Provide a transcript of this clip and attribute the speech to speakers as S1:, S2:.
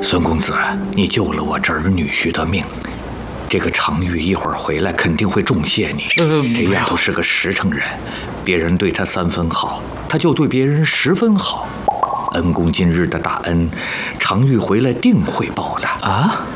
S1: 孙公子，你救了我侄儿女婿的命，这个常玉一会儿回来肯定会重谢你。这丫头是个实诚人，别人对她3分好，她就对别人10分好。恩公今日的大恩，常玉回来定会报的
S2: 啊。